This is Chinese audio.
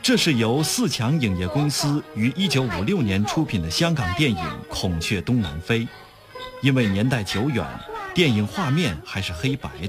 这是由四强影业公司于1956年出品的香港电影《孔雀东南飞》。因为年代久远，电影画面还是黑白的。